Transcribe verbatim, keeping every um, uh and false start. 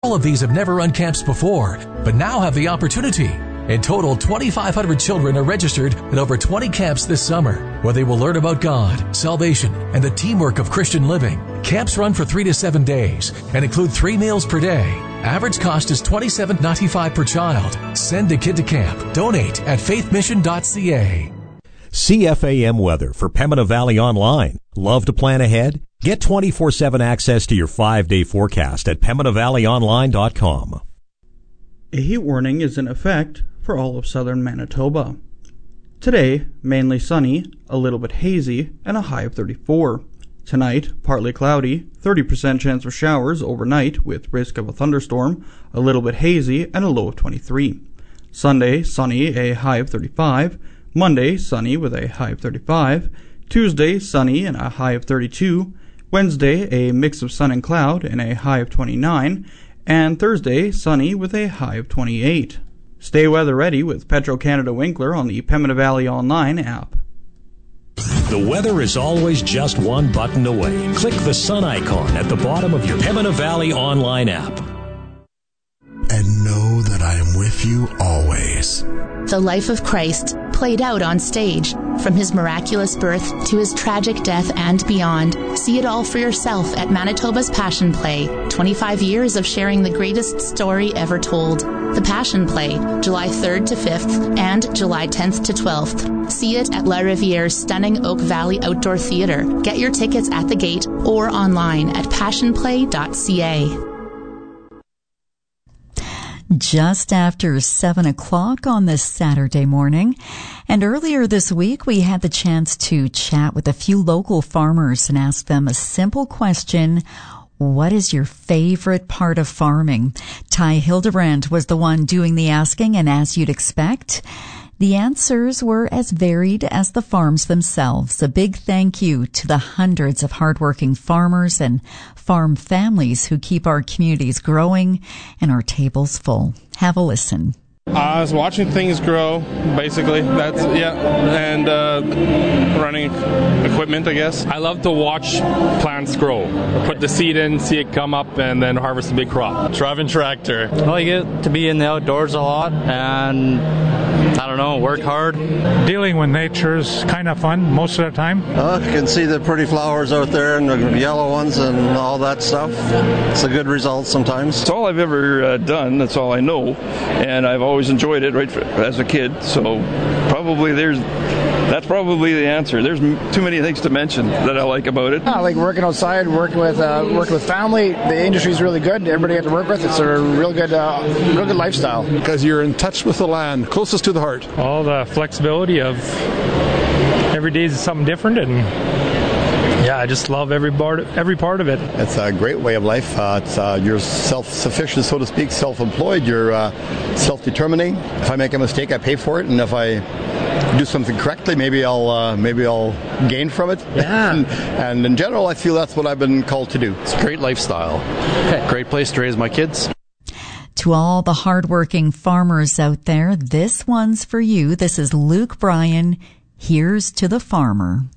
All of these have never run camps before, but now have the opportunity. In total, twenty-five hundred children are registered at over twenty camps this summer, where they will learn about God, salvation, and the teamwork of Christian living. Camps run for three to seven days and include three meals per day. Average cost is twenty-seven dollars and ninety-five cents per child. Send a kid to camp. Donate at faith mission dot c a. C F A M weather for Pembina Valley Online. Love to plan ahead? Get twenty-four seven access to your five-day forecast at pembina valley online dot com. A heat warning is in effect for all of southern Manitoba. Today, mainly sunny, a little bit hazy, and a high of thirty-four. Tonight, partly cloudy, thirty percent chance for showers overnight with risk of a thunderstorm, a little bit hazy, and a low of twenty-three. Sunday, sunny, a high of thirty-five. Monday, sunny with a high of thirty-five. Tuesday, sunny and a high of thirty-two. Wednesday, a mix of sun and cloud and a high of twenty-nine. And Thursday, sunny with a high of twenty-eight. Stay weather ready with Petro-Canada Winkler on the Pembina Valley Online app. The weather is always just one button away. Click the sun icon at the bottom of your Pembina Valley Online app. And know that I am with you always. The life of Christ played out on stage, from his miraculous birth to his tragic death and beyond. See it all for yourself at Manitoba's Passion Play. twenty-five years of sharing the greatest story ever told. The Passion Play, July third to fifth and July tenth to twelfth. See it at La Riviere's stunning Oak Valley Outdoor Theatre. Get your tickets at the gate or online at passion play dot c a. Just after seven o'clock on this Saturday morning. And earlier this week, we had the chance to chat with a few local farmers and ask them a simple question. What is your favorite part of farming? Ty Hildebrand was the one doing the asking, and as you'd expect, the answers were as varied as the farms themselves. A big thank you to the hundreds of hardworking farmers and farm families who keep our communities growing and our tables full. Have a listen. I was watching things grow, basically. That's, yeah, and uh, running equipment, I guess. I love to watch plants grow. Put the seed in, see it come up, and then harvest a big crop. Driving tractor. Well, you get to be in the outdoors a lot, and I don't know, work hard. Dealing with nature is kind of fun most of the time. Uh, you can see the pretty flowers out there and the yellow ones and all that stuff. It's a good result sometimes. It's all I've ever uh, done. That's all I know, and I've always enjoyed it right as a kid. So probably there's that's probably the answer. There's too many things to mention that I like about it. I like working outside, working with uh, working with family. The industry is really good. Everybody you have to work with. It's a real good, uh, real good lifestyle. Because you're in touch with the land, closest to the heart. All the flexibility of every day is something different, and yeah, I just love every part, every part of it. It's a great way of life. Uh, it's, uh, you're self-sufficient, so to speak, self-employed. You're uh, self-determining. If I make a mistake, I pay for it, and if I do something correctly, maybe I'll uh, maybe I'll gain from it. Yeah. and, and in general, I feel that's what I've been called to do. It's a great lifestyle. Okay. Great place to raise my kids. To all the hardworking farmers out there, this one's for you. This is Luke Bryan. Here's to the farmer.